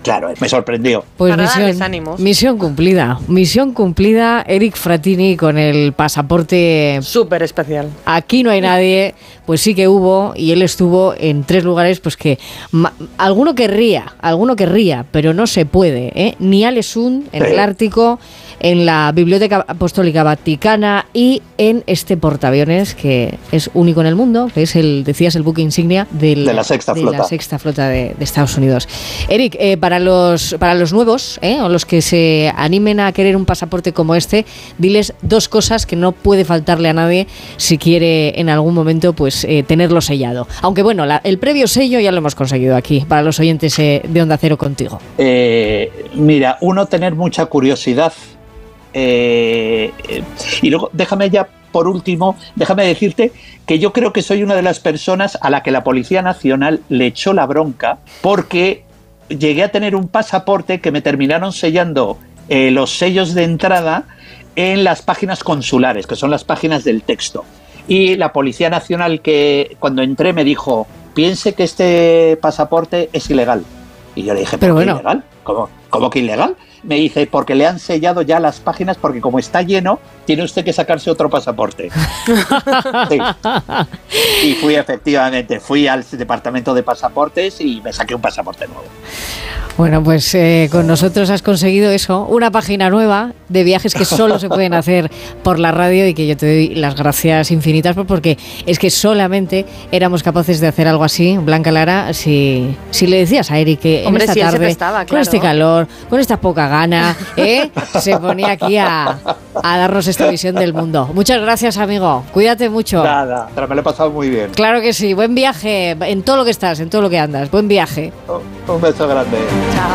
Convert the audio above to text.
claro, me sorprendió. Pues misión cumplida, Eric Frattini con el pasaporte súper especial. Aquí no hay nadie, pues sí que hubo, y él estuvo en 3 lugares, pues que alguno querría, pero no se puede, ¿eh? Nial Sun, en el Ártico, en la Biblioteca Apostólica Vaticana y en este portaaviones que es único en el mundo, que es el buque insignia de la sexta flota de Estados Unidos. Eric, para los nuevos, o los que se animen a querer un pasaporte como este, diles 2 cosas que no puede faltarle a nadie si quiere en algún momento pues tenerlo sellado. Aunque bueno, el previo sello ya lo hemos conseguido aquí, para los oyentes de Onda Cero contigo. Mira, uno, tener mucha curiosidad. Y luego, por último, déjame decirte que yo creo que soy una de las personas a la que la Policía Nacional le echó la bronca porque llegué a tener un pasaporte que me terminaron sellando los sellos de entrada en las páginas consulares, que son las páginas del texto. Y la Policía Nacional, que cuando entré me dijo, piense que este pasaporte es ilegal. Y yo le dije, ¿pero bueno, ilegal? ¿Cómo que ilegal? Me dice, porque le han sellado ya las páginas, porque como está lleno, tiene usted que sacarse otro pasaporte. Sí. Y fui al departamento de pasaportes y me saqué un pasaporte nuevo. Bueno, pues con nosotros has conseguido eso, una página nueva de viajes que solo se pueden hacer por la radio y que yo te doy las gracias infinitas porque es que solamente éramos capaces de hacer algo así, Blanca Lara, si le decías a Eric que en esta tarde, con este calor, con esta poca gana, se ponía aquí a darnos esta visión del mundo. Muchas gracias, amigo, cuídate mucho. Nada, pero me lo he pasado muy bien. Claro que sí, buen viaje en todo lo que estás, en todo lo que andas, buen viaje. Un beso grande. Chao.